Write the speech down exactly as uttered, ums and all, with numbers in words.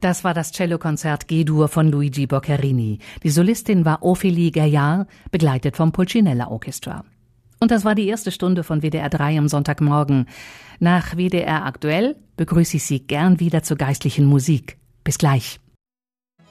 Das war das Cellokonzert G-Dur von Luigi Boccherini. Die Solistin war Ophélie Gaillard, begleitet vom Pulcinella Orchestra. Und das war die erste Stunde von W D R drei am Sonntagmorgen. Nach W D R aktuell begrüße ich Sie gern wieder zur geistlichen Musik. Bis gleich.